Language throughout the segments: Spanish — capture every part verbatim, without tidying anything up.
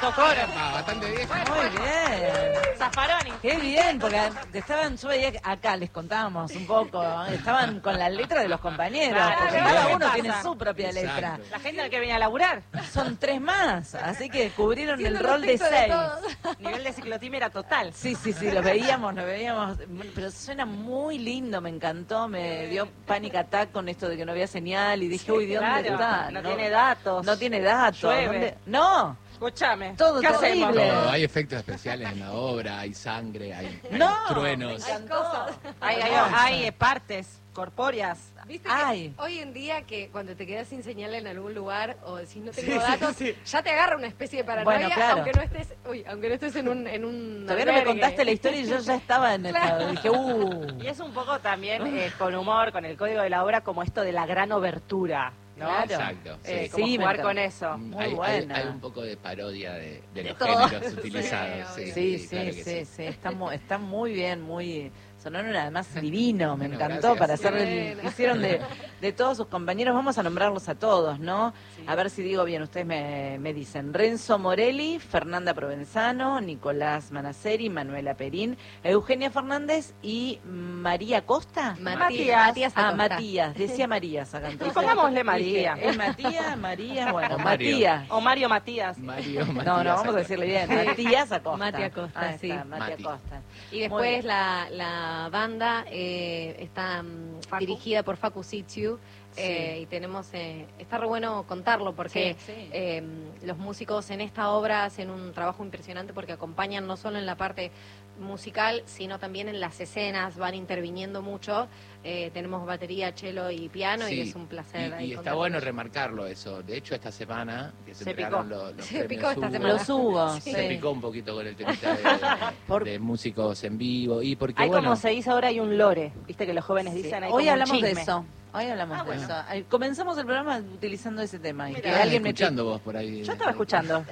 Canto coro. Ah, bastante vieja. Muy bien. Zaffaroni. Qué bien, porque estaban, yo veía que acá les contábamos un poco, estaban con la letra de los compañeros, Claro, porque claro. cada uno ¿Qué tiene pasa? su propia Exacto. letra. La gente que viene a laburar. Son tres más, así que cubrieron Siendo el rol de respecto de seis. todos. Nivel de ciclotímera total. Sí, sí, sí, lo veíamos, lo veíamos, pero suena muy lindo, me encantó, me dio panic attack con esto de que no había señal y dije, uy, ¿de dónde Claro, está? no tiene datos. No tiene datos. Llueve. ¿Dónde? No, Escúchame. Todo ¿Qué terrible. hacemos? No, hay efectos especiales en la obra, hay sangre, hay, hay No, truenos. Hay cosas. Hay, hay, hay eh, partes corpóreas. Viste que Ay. hoy en día que cuando te quedas sin señal en algún lugar o decís no Sí, tengo sí, datos, sí. ya te agarra una especie de paranoia, Bueno, claro. aunque no estés, uy, aunque no estés en un en un todavía no me albergue. contaste la historia y yo ya estaba en estado. Dije, uh. Y es un poco también eh, con humor, con el código de la obra, como esto de la gran obertura, ¿no? Claro. Exacto. Eh, Sí. como Sí, me jugar encanta. con eso. Mm, Muy hay, buena. hay- hay un poco de parodia de, de los todo. géneros utilizados. Sí, Sí, Sí, sí, claro sí, que sí, está, mu- está muy bien, muy sonaron además divino, me Bueno, encantó gracias. para hacer Sí, el, bueno. hicieron de, de todos sus compañeros, vamos a nombrarlos a todos, ¿no? Sí. A ver si digo bien, ustedes me, me dicen Renzo Morelli, Fernanda Provenzano, Nicolás Manaceri, Manuela Perín, Eugenia Fernández y María Costa. Matías. Matías Ah, Acosta. Matías, decía Marías acá. Entonces, pongámosle María. dije, ¿es Matías, María? Bueno, O Mario. Matías. O Mario Matías. Mario, Matías, No, no, vamos a Acosta. decirle bien. Sí. Matías Acosta. Mati Acosta, Ahí sí. está, Mati Mati. Acosta. Y Muy después bien. la, la banda eh, está mm, Facu. dirigida por Facu Sitiu. eh, Sí. y tenemos, eh, está re bueno contarlo porque Sí, sí. eh, los músicos en esta obra hacen un trabajo impresionante porque acompañan no solo en la parte musical, sino también en las escenas, van interviniendo mucho. Eh, tenemos batería, cello y piano y Sí, es un placer. Y, ahí y está contar bueno con ellos. remarcarlo eso. De hecho, esta semana que se, Se entregaron picó. los, los Se premios picó esta Hugo, semana. Los Hugo, Sí. sí. se picó un poquito con el temita de, Por- de músicos en vivo. Y porque, Hay bueno, como se dice ahora, hay un lore. Viste que los jóvenes Sí. dicen, hay Hoy como un hablamos de chisme. eso. Hoy hablamos Ah, de bueno. eso. Ay, Comenzamos el programa utilizando ese tema. Y que estabas alguien me escuchando vos por ahí. Yo estaba escuchando.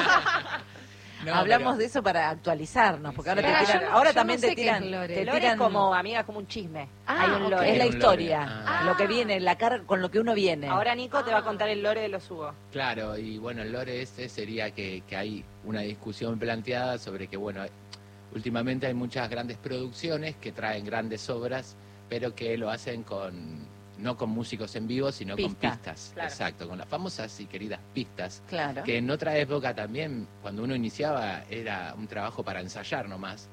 No, hablamos pero- de eso para actualizarnos, porque ahora Sí. te Ah, tiran, yo no- ahora yo también no te sé qué tiran, es lore. te Lore tiran es como, amiga, como un chisme. Ah, hay un ok. lore. es la un lore. historia, Ah. lo que viene, la cara con lo que uno viene. Ahora Nico te va a contar el lore de los Hugo. Claro, y bueno, el lore este sería que, que hay una discusión planteada sobre que, bueno, últimamente hay muchas grandes producciones que traen grandes obras, pero que lo hacen con no con músicos en vivo, sino Pista, con pistas. claro. Exacto, con las famosas y queridas pistas. Claro. Que en otra época también, cuando uno iniciaba, era un trabajo para ensayar nomás.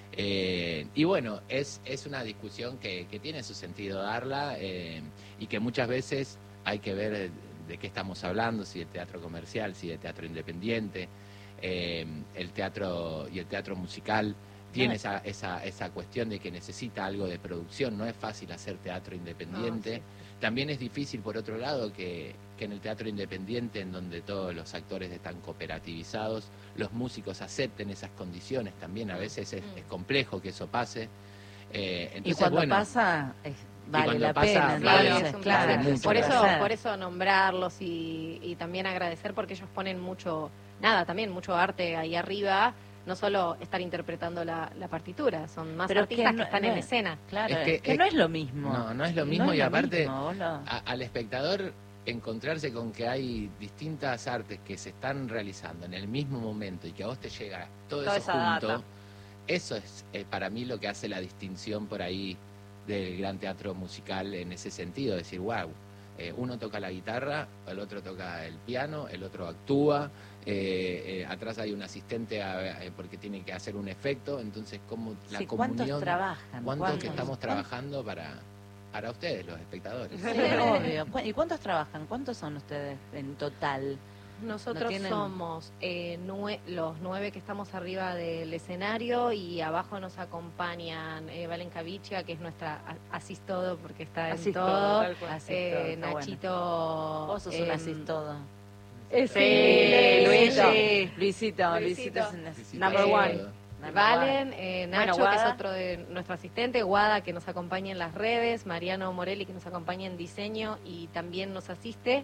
Eh, y bueno, es, es una discusión que, que tiene su sentido darla eh, y que muchas veces hay que ver de qué estamos hablando, si de teatro comercial, si de teatro independiente, eh, el teatro y el teatro musical. Tiene No. esa, esa, esa cuestión de que necesita algo de producción, no es fácil hacer teatro independiente. También es difícil, por otro lado, que, que en el teatro independiente, en donde todos los actores están cooperativizados, los músicos acepten esas condiciones también. A veces es, es complejo que eso pase. Eh, Y entonces, cuando bueno, pasa, es- vale cuando la pasa, pena. vale, Claro, entonces, es un claro, placer. mucho por eso, placer. por eso nombrarlos y, y también agradecer porque ellos ponen mucho, nada, también mucho arte ahí arriba, no solo estar interpretando la, la partitura, son más Pero es artistas que, no- están no en es- escena. Claro, Es es que- que, es- no es lo mismo. no, no es lo mismo No es y lo aparte mismo, vos lo- a- al espectador encontrarse con que hay distintas artes que se están realizando en el mismo momento y que a vos te llega todo Toda eso esa junto, data. eso es eh, para mí lo que hace la distinción por ahí del gran teatro musical en ese sentido, decir, wow, uno toca la guitarra, el otro toca el piano, el otro actúa, eh, eh, atrás hay un asistente a- eh, porque tiene que hacer un efecto, entonces como la Sí, comunión, ¿cuántos trabajan? cuánto ¿Cuántos? que estamos trabajando para, para ustedes, los espectadores. Sí, obvio. ¿Cu- ¿Y cuántos trabajan? ¿Cuántos son ustedes en total? Nosotros No tienen- somos eh, nue- los nueve que estamos arriba del escenario y abajo nos acompañan eh, Valen Cavicia, que es nuestra a- asís todo porque está en Así todo, todo, tal cual. Así eh, todo, está bueno. Nachito... Vos sos em, un asís todo. eh, Sí, Luisito, sí. Luisito, Luisito Luisito. es un asís. Necesito Number todo. one. Valen, eh, Bueno, Nacho, que es Guada. otro de nuestro asistente, Guada, que nos acompaña en las redes, Mariano Morelli, que nos acompaña en diseño y también nos asiste,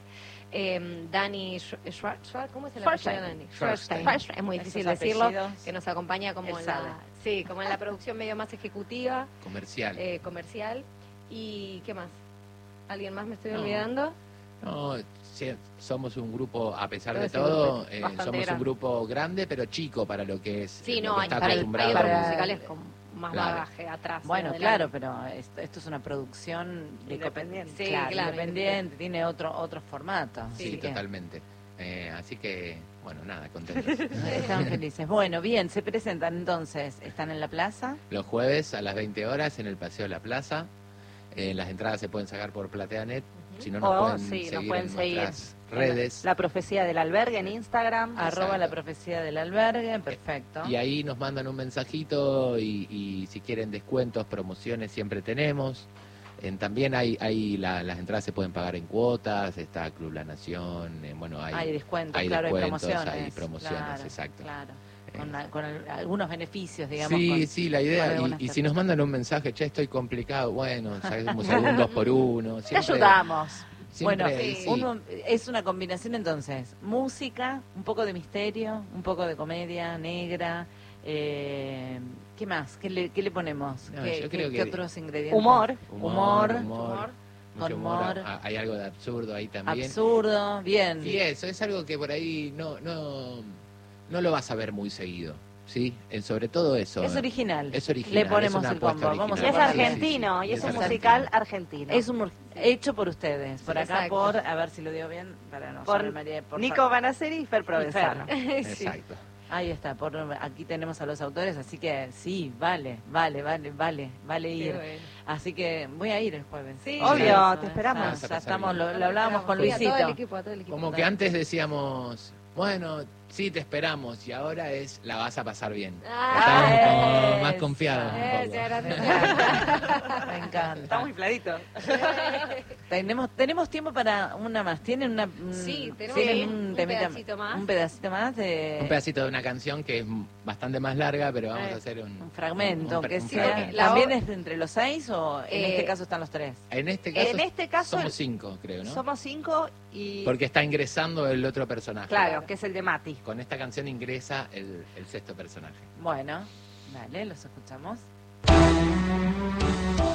eh, Dani Sch- Schwar- Schwar- ¿cómo es el apellido de Dani? Schwarstein. Schwarstein, es muy Esos difícil decirlo, apellidos. que nos acompaña como Él en sabe. la, sí, como en la producción medio más ejecutiva, Comercial. eh, comercial, y ¿qué más? ¿Alguien más me estoy No. olvidando? No, sí, somos un grupo, a pesar Todo de ese todo, grupo, eh, bastante somos grande. un grupo grande, pero chico para lo que es. Sí, lo no, que hay, está hay, hay acostumbrado. obras Para- musicales con más Claro. bagaje atrás. y Bueno, adelante. claro, pero esto, esto es una producción de Independiente. Sí, Sí, claro, claro, independiente, tiene otro otro formato. Sí, así que totalmente. Eh, así que, bueno, nada, contentos. están felices. Bueno, bien, se presentan entonces, están en la plaza. Los jueves a las veinte horas en el Paseo de la Plaza. Eh, las entradas se pueden sacar por Plateanet. Si no, nos O, pueden sí, nos seguir pueden en seguir nuestras en redes. La profecía del albergue en Instagram. Arroba la Exacto. profecía del albergue, perfecto. Y ahí nos mandan un mensajito y, y si quieren descuentos, promociones, siempre tenemos. En, también hay, hay la- las entradas se pueden pagar en cuotas, está Club La Nación, eh, bueno, hay, Hay descuentos, hay claro, descuentos, hay promociones. hay promociones, claro, exacto. Claro, Eh, con, a- con al- algunos beneficios, digamos. Sí, con- sí, la con idea. algunas Y, y si tarjetas. nos mandan un mensaje, che, estoy complicado, bueno, hacemos algún dos por uno. Te Siempre, ayudamos. siempre, Bueno, sí. uno- es una combinación entonces, música, un poco de misterio, un poco de comedia negra, eh, ¿qué más? ¿Qué le, qué le ponemos? No, ¿Qué, yo qué- creo qué que- otros ingredientes? Humor. Humor, humor, humor, mucho con humor. humor. Ah, hay algo de absurdo ahí también. absurdo, bien. Y eso, es algo que por ahí no, no, no lo vas a ver muy seguido, ¿sí? Eh, sobre todo eso. Es eh. original. Es original. Le ponemos es una el apuesta combo. Vamos a Y es original. ponerle- argentino, Sí, sí, y es un argentino. musical argentino. Es un mur- hecho por ustedes, por acá, exacto. por, a ver si lo digo bien, para no Por saber, María, por Nico fa- Banaceri y Fer Provenzano. Sí. Exacto. Ahí está, por, aquí tenemos a los autores, así que sí, vale, vale, vale, vale, vale Qué ir. bueno. Así que voy a ir el jueves. Sí. Obvio, Ya, te ya, esperamos. Ya, Vas a ya pasar estamos, bien. lo, lo hablábamos con Sí, a todo el Luisito. equipo, a todo el equipo. Como que antes decíamos, bueno, sí, te esperamos, y ahora es, la vas a pasar bien. Ah, Estamos como eso. más confiados. un Eh, poco. ya era- Me encanta. Me encanta. Estamos infladitos. Tenemos, tenemos tiempo para una más. ¿Tienen una un- Sí, tenemos tienen un- un temita- pedacito más. Un pedacito más de Un pedacito de una canción que es bastante más larga, pero vamos Eh, a hacer un... un fragmento, un- un que fra- un sea. fragmento. La ¿También obra- es entre los seis o en Eh, este caso están los tres? En este caso, En este caso somos cinco, creo, ¿no? somos cinco y... Porque está ingresando el otro personaje. Claro, que es el de Mati. Con esta canción ingresa el, el sexto personaje. Bueno, dale, los escuchamos.